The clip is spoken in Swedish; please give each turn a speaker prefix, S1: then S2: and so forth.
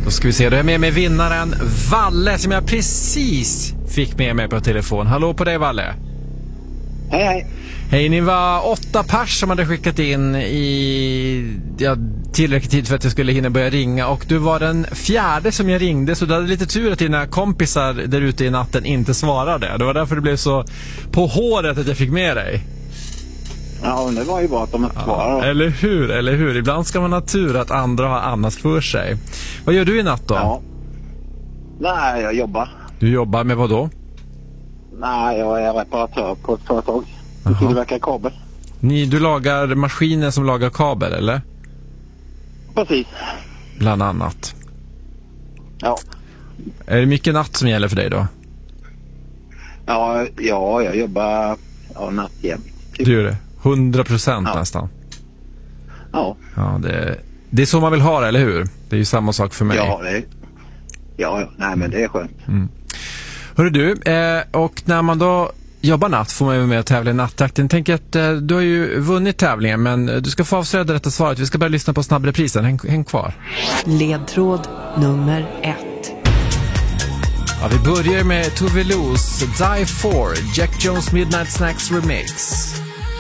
S1: Då ska vi se, då är jag med vinnaren Valle som jag precis fick med mig på telefon. Hallå på dig, Valle.
S2: Hej, hej.
S1: Hej, ni var 8 pers som hade skickat in i tillräckligt tid för att jag skulle hinna börja ringa. Och du var den 4:e som jag ringde, så du hade lite tur att dina kompisar där ute i natten inte svarade. Det var därför det blev så på håret att jag fick med dig.
S2: Ja, det var ju bra att de inte svarade.
S1: Eller hur, eller hur. Ibland ska man ha tur att andra har annat för sig. Vad gör du i natt då?
S2: Ja. Nej, jag jobbar.
S1: Du jobbar med vad då?
S2: Nej, jag är reparatör på ett företag. Du tillverkar kabel.
S1: Du lagar maskiner som lagar kabel, eller?
S2: Precis.
S1: Bland annat.
S2: Ja.
S1: Är det mycket natt som gäller för dig då?
S2: Ja, jag jobbar natt igen.
S1: Du gör det? 100% nästan.
S2: Ja.
S1: Ja, det är så man vill ha det, eller hur? Det är ju samma sak för mig.
S2: Ja, nej men det är skönt.
S1: Hörru du, och när man då jobbar natt får man ju med att tävla i nattjakten. Tänk att du har ju vunnit tävlingen, men du ska få avslöja det rätta svaret. Vi ska börja lyssna på snabbreprisen. Häng kvar.
S3: Ledtråd nummer 1.
S1: Ja, vi börjar med Tove Los Die For, Jack Jones Midnight Snacks Remix.